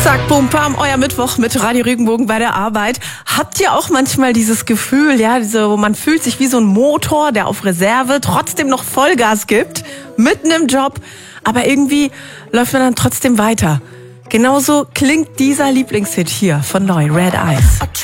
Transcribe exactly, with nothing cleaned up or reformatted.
Zack, bum, bam, euer Mittwoch mit Radio Regenbogen bei der Arbeit. Habt ihr auch manchmal dieses Gefühl, ja, so, man fühlt sich wie so ein Motor, der auf Reserve trotzdem noch Vollgas gibt, mitten im Job, aber irgendwie läuft man dann trotzdem weiter. Genauso klingt dieser Lieblingshit hier von Neu, Red Eyes.